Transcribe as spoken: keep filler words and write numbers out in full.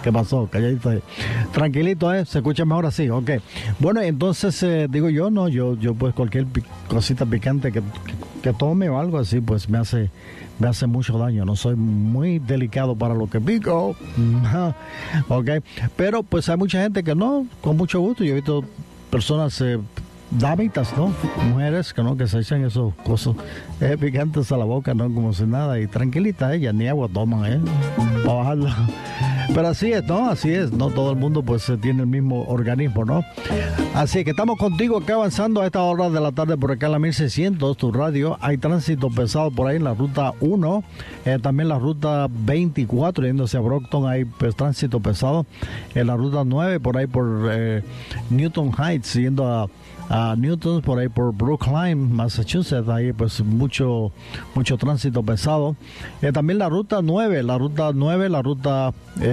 ¿Qué pasó? Calladito ahí. Tranquilito, ¿eh? Se escucha mejor así, ok. Bueno, entonces, eh, digo yo, no, yo yo pues cualquier pi- cosita picante que, que, que tome o algo así, pues me hace me hace mucho daño. No soy muy delicado para lo que pico. Ok. Pero pues hay mucha gente que no, con mucho gusto. Yo he visto personas... Eh, damitas, ¿no? Mujeres que no, que se echan esos cosas eh, picantes a la boca, ¿no? Como si nada, y tranquilita ellas, ni agua toman, ¿eh? Para bajarla. Pero así es, ¿no? Así es, no todo el mundo pues tiene el mismo organismo, ¿no? Así que estamos contigo acá avanzando a esta hora de la tarde por acá en la mil seiscientos, tu radio. Hay tránsito pesado por ahí en la ruta uno, eh, también la ruta veinticuatro, yéndose a Brockton, hay pues, tránsito pesado. En la ruta nueve, por ahí por eh, Newton Heights, yendo a a Newton, por ahí por Brookline, Massachusetts, ahí pues mucho mucho tránsito pesado. Eh, también la ruta nueve, la ruta nueve, la ruta eh,